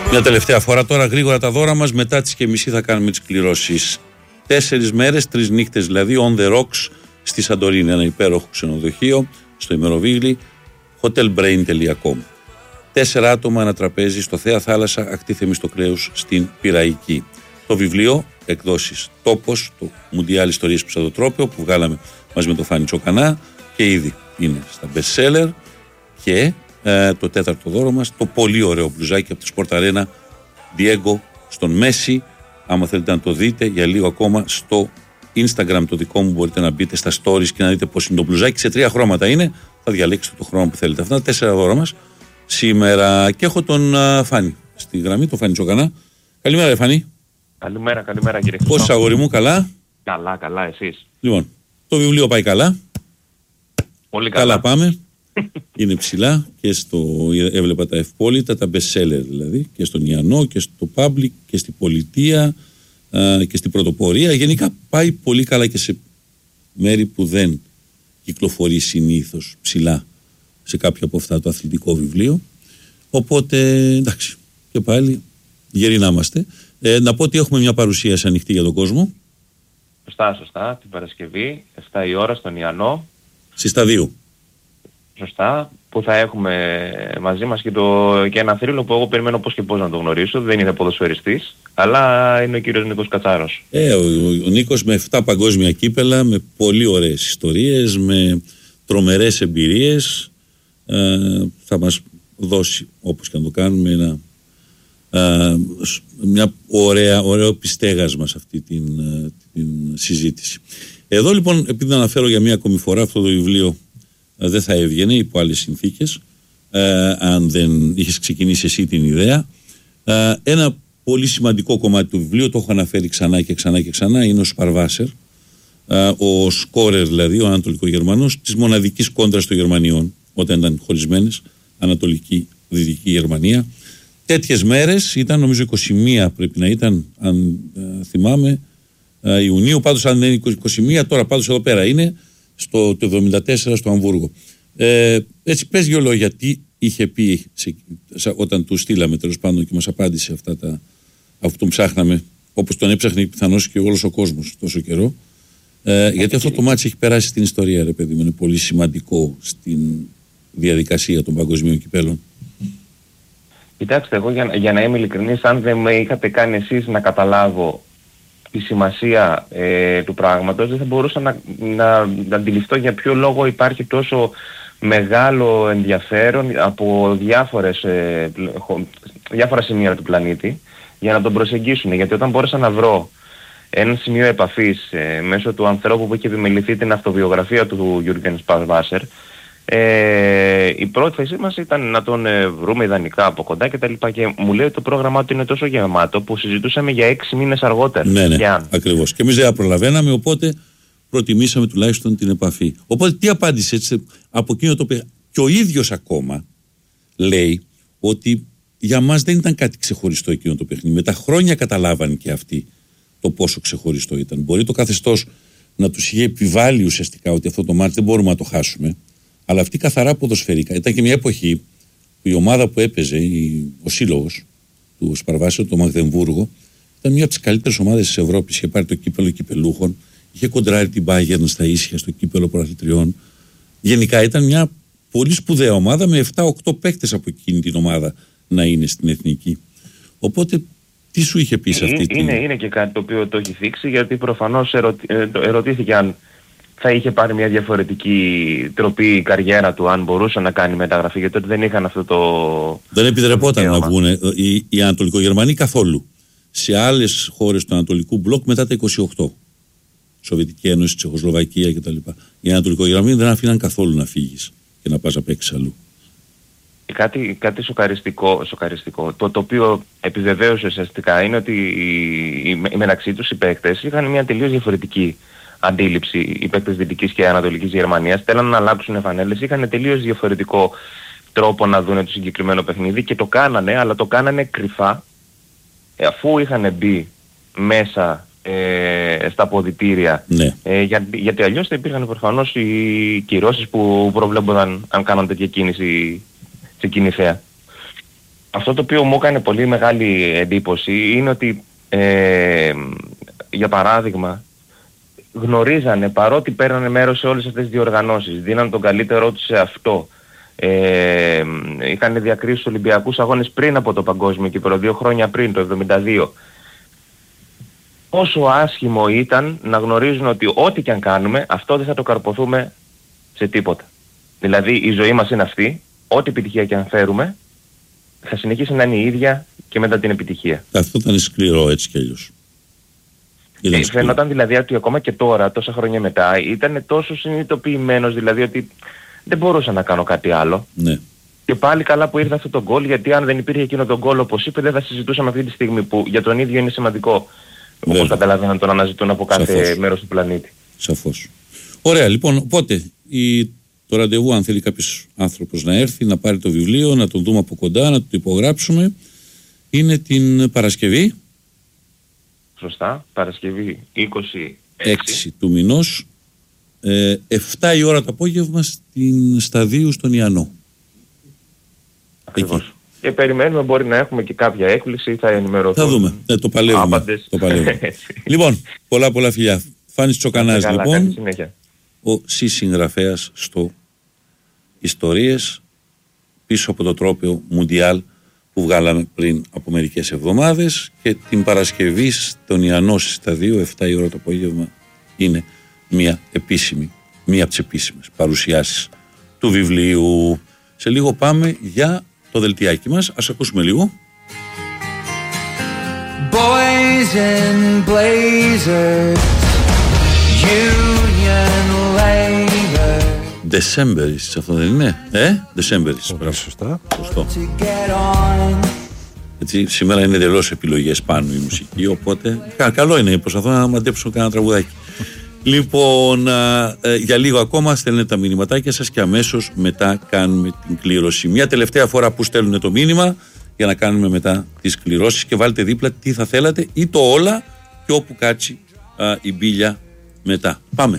Μια τελευταία φορά τώρα γρήγορα τα δώρα μας. Μετά τις και μισή θα κάνουμε τις κληρώσεις. 4 μέρες, 3 νύχτες δηλαδή, on the rocks στη Σαντορίνη. Ένα υπέροχο ξενοδοχείο στο ημεροβίγλι hotelbrain.com. 4 άτομα, ένα τραπέζι στο Θέα Θάλασσα, ακτή Θεμιστοκλέους στην Πειραϊκή. Το βιβλίο, εκδόσεις Τόπος, το Μουντιάλ Ιστορίες Ψαδοτρόπαιο που βγάλαμε μαζί με το Φάνη Τσοκανά και ήδη είναι στα best seller. Και το τέταρτο δώρο μας, το πολύ ωραίο μπλουζάκι από τη Sport Arena Diego στον Μέση. Άμα θέλετε να το δείτε για λίγο ακόμα στο Instagram το δικό μου, μπορείτε να μπείτε στα stories και να δείτε πώς είναι το μπλουζάκι. Σε 3 χρώματα είναι, θα διαλέξετε το χρώμα που θέλετε. Αυτά τα 4 δώρα μας σήμερα. Και έχω τον Φάνη στη γραμμή, τον Φάνη Τσοκανά. Καλημέρα, Φάνη. Καλημέρα κύριε Χριστό. Πώς αγόρι μου, καλά? Καλά, εσείς? Λοιπόν, το βιβλίο πάει καλά. Πολύ καλά. Καλά πάμε. Είναι ψηλά και έβλεπα τα ευπόλυτα, τα best seller δηλαδή, και στον Ιαννό και στο Public και στην Πολιτεία και στην Πρωτοπορία. Γενικά πάει πολύ καλά και σε μέρη που δεν κυκλοφορεί συνήθως ψηλά σε κάποιο από αυτά το αθλητικό βιβλίο. Οπότε εντάξει, και πάλι γεροί να είμαστε. Να πω ότι έχουμε μια παρουσίαση ανοιχτή για τον κόσμο. Σωστά, την Παρασκευή, 7 η ώρα στον Ιαννό. Στη Σταδίου. Σωστά, που θα έχουμε μαζί μας και ένα θρύλο που εγώ περιμένω πώς και πώς να το γνωρίσω. Δεν είναι ποδοσφαιριστής, αλλά είναι ο κύριος Νίκος Κατσάρος. Ο Νίκος με 7 παγκόσμια κύπελα, με πολύ ωραίες ιστορίες, με τρομερές εμπειρίες, θα μας δώσει, όπως και να το κάνουμε, μια ωραίο πιστέγασμα σε αυτή την συζήτηση. Εδώ λοιπόν, επειδή αναφέρω για μια ακόμη φορά, αυτό το βιβλίο δεν θα έβγαινε υπό άλλες συνθήκες αν δεν είχες ξεκινήσει εσύ την ιδέα. Ένα πολύ σημαντικό κομμάτι του βιβλίου, το έχω αναφέρει ξανά και ξανά, είναι ο Σπαρβάσερ, ο σκόρερ δηλαδή, ο Ανατολικογερμανός της μοναδικής κόντρας των Γερμανιών όταν ήταν χωρισμένες Ανατολική, Δυτική Γερμανία. Τέτοιες μέρες ήταν, νομίζω 21 πρέπει να ήταν, αν θυμάμαι, Ιουνίου, πάντως αν είναι 21, τώρα πάντως εδώ πέρα είναι, το 1974 στο Αμβούργο. Έτσι πες 2 λόγια, τι είχε πει όταν του στείλαμε τέλος πάντων και μας απάντησε αυτό που ψάχναμε, όπως τον έψαχνε πιθανώς και όλος ο κόσμος τόσο καιρό. Γιατί αυτό το μάτσι έχει περάσει στην ιστορία, ρε παιδί μου, είναι πολύ σημαντικό στην διαδικασία των παγκοσμίων κυπέλων. Κοιτάξτε, εγώ για να είμαι ειλικρινής, αν δεν με είχατε κάνει εσείς να καταλάβω τη σημασία του πράγματος, δεν θα μπορούσα να αντιληφθώ για ποιο λόγο υπάρχει τόσο μεγάλο ενδιαφέρον από διάφορα σημεία του πλανήτη για να τον προσεγγίσουν. Γιατί όταν μπόρεσα να βρω ένα σημείο επαφής μέσω του ανθρώπου που είχε επιμεληθεί την αυτοβιογραφία του Γιούργεν Σπαρβάσερ, η πρώτη θέση μας ήταν να τον βρούμε ιδανικά από κοντά και τα λοιπά, και μου λέει το πρόγραμμά του είναι τόσο γεμάτο που συζητούσαμε για 6 μήνες αργότερα. Ναι, ακριβώς. Και εμείς δεν προλαβαίναμε, οπότε προτιμήσαμε τουλάχιστον την επαφή. Οπότε τι απάντησε έτσι από εκείνο το οποίο και ο ίδιος ακόμα λέει ότι για μας δεν ήταν κάτι ξεχωριστό εκείνο το παιχνίδι. Με τα χρόνια καταλάβαν και αυτοί το πόσο ξεχωριστό ήταν. Μπορεί το καθεστώς να τους είχε επιβάλει ουσιαστικά ότι αυτό το μάτι δεν μπορούμε να το χάσουμε. Αλλά αυτή καθαρά ποδοσφαιρικά. Ήταν και μια εποχή που η ομάδα που έπαιζε, ο σύλλογος του Σπαρβάσεου, το Μαγδεμβούργο, ήταν μια από τις καλύτερες ομάδες της Ευρώπης. Είχε πάρει το κύπελο κυπελούχων, είχε κοντράρει την Bayern στα ίσια στο κύπελο πρωταθλητριών. Γενικά ήταν μια πολύ σπουδαία ομάδα με 7-8 παίκτες από εκείνη την ομάδα να είναι στην εθνική. Οπότε τι σου είχε πει σε αυτή την... Είναι και κάτι το οποίο το έχει θίξει, γιατί προφανώς ερωτήθηκε αν θα είχε πάρει μια διαφορετική τροπή η καριέρα του αν μπορούσε να κάνει μεταγραφή, γιατί τότε δεν είχαν αυτό το... Δεν επιτρεπόταν να βγουν οι Ανατολικογερμανοί καθόλου. Σε άλλες χώρες του Ανατολικού Μπλοκ μετά τα 28. Σοβιετική Ένωση, Τσεχοσλοβακία κτλ. Οι Ανατολικογερμανοί δεν αφήναν καθόλου να φύγεις και να πας να παίξεις αλλού. Κάτι σοκαριστικό, το οποίο επιβεβαίωσε ουσιαστικά είναι ότι μεταξύ τους οι παίκτες είχαν μια τελείως διαφορετική αντίληψη. Οι παίκτες Δυτικής και Ανατολικής Γερμανίας θέλαν να αλλάξουν φανέλες, είχαν τελείως διαφορετικό τρόπο να δουν το συγκεκριμένο παιχνίδι και το κάνανε, αλλά το κάνανε κρυφά, αφού είχαν μπει μέσα στα αποδυτήρια. Ναι. Γιατί αλλιώς θα υπήρχαν προφανώς οι κυρώσεις που προβλέπονταν αν κάναν τέτοια κίνηση σε κοινή θέα. αυτό το οποίο μου έκανε πολύ μεγάλη εντύπωση είναι ότι για παράδειγμα γνωρίζανε, παρότι παίρνανε μέρος σε όλες αυτές τις διοργανώσεις, δίναν τον καλύτερό τους σε αυτό, είχαν διακρίσει τους Ολυμπιακούς Αγώνες πριν από το Παγκόσμιο Κύπελλο, 2 χρόνια πριν, το 1972. Πόσο άσχημο ήταν να γνωρίζουν ότι ό,τι και αν κάνουμε, αυτό δεν θα το καρποθούμε σε τίποτα. Δηλαδή η ζωή μας είναι αυτή, ό,τι επιτυχία και αν φέρουμε, θα συνεχίσει να είναι η ίδια και μετά την επιτυχία. Αυτό ήταν σκληρό έτσι κι αλλιώς. Φαίνονταν δηλαδή ότι ακόμα και τώρα, τόσα χρόνια μετά, ήταν τόσο συνειδητοποιημένος δηλαδή ότι δεν μπορούσα να κάνω κάτι άλλο. Ναι. Και πάλι καλά που ήρθε αυτό το γκολ, γιατί αν δεν υπήρχε εκείνο το γκολ, όπως είπε, δεν θα συζητούσαμε αυτή τη στιγμή που για τον ίδιο είναι σημαντικό. Όπως καταλαβαίνω τον αναζητούν από κάθε μέρος του πλανήτη. Σαφώς. Ωραία, λοιπόν, οπότε το ραντεβού, αν θέλει κάποιος άνθρωπος να έρθει, να πάρει το βιβλίο, να τον δούμε από κοντά, να το υπογράψουμε, είναι την Παρασκευή. Σωστά, Παρασκευή 6 του μηνός, 7 η ώρα το απόγευμα στην Σταδίου στον Ιαννό. Ακριβώς. Και περιμένουμε, μπορεί να έχουμε και κάποια έκπληξη, θα ενημερωθούμε. Θα δούμε, το παλεύουμε. Λοιπόν, πολλά φιλιά. Φάνης Τσοκανάς λοιπόν, ο συγγραφέας στο Ιστορίες πίσω από το τρόπαιο Μουντιάλ που βγάλαμε πριν από μερικές εβδομάδες, και την Παρασκευή στον Ιαννό Σταδίου 7 η ώρα το απόγευμα είναι μία από τις επίσημες παρουσιάσεις του βιβλίου. Σε λίγο πάμε για το δελτιάκι μας, ας ακούσουμε λίγο. Boys in blazers, Union Labor. Decemberis, αυτό δεν είναι? Decemberis. Σωστά. Έτσι, σήμερα είναι εντελώς επιλογές πάνω η μουσική, οπότε καλό είναι, προσπαθώ να μαντέψω κανένα τραγουδάκι. Λοιπόν, για λίγο ακόμα στέλνετε τα μηνυματάκια σας και αμέσως μετά κάνουμε την κλήρωση. Μια τελευταία φορά που στέλνουν το μήνυμα για να κάνουμε μετά τις κληρώσεις, και βάλτε δίπλα τι θα θέλατε ή το όλα και όπου κάτσει η μπίλια μετά. Πάμε.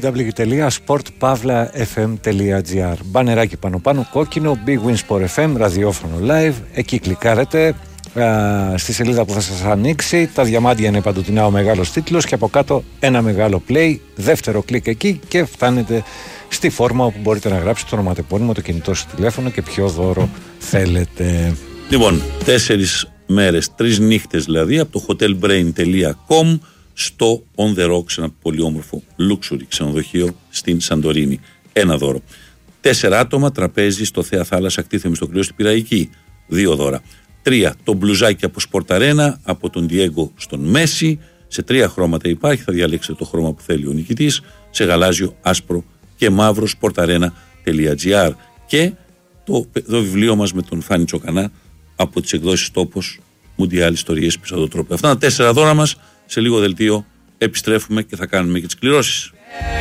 www.sportpavlafm.gr. Μπανεράκι πάνω κόκκινο, Big Win Sport FM, ραδιόφωνο live. Εκεί κλικάρετε στη σελίδα που θα σας ανοίξει. Τα διαμάντια είναι παντοτινά ο μεγάλος τίτλος και από κάτω ένα μεγάλο play. Δεύτερο κλικ εκεί και φτάνετε στη φόρμα όπου μπορείτε να γράψετε το ονοματεπώνυμο, το κινητό σας τηλέφωνο και ποιο δώρο θέλετε. Λοιπόν, 4 μέρες, 3 νύχτες δηλαδή από το hotelbrain.com στο On The Rocks, ένα πολύ όμορφο luxury ξενοδοχείο στην Σαντορίνη. Ένα δώρο. 4 άτομα, τραπέζι στο Θέα Θάλασσα, ακτή Θεμιστοκλέου στην Πειραϊκή. 2 δώρα. 3 το μπλουζάκι από Sport Arena, από τον Diego στον Μέση. Σε 3 χρώματα υπάρχει, θα διαλέξετε το χρώμα που θέλει ο νικητής. Σε γαλάζιο, άσπρο και μαύρο, sportarena.gr. Και το βιβλίο μας με τον Φάνη Τσοκανά από τις εκδόσεις Τόπος, Μουντιάλ Ιστορίες πίσω από το τρόπο. Αυτά τα 4 δώρα μας. Σε λίγο δελτίο επιστρέφουμε και θα κάνουμε και τις κληρώσεις.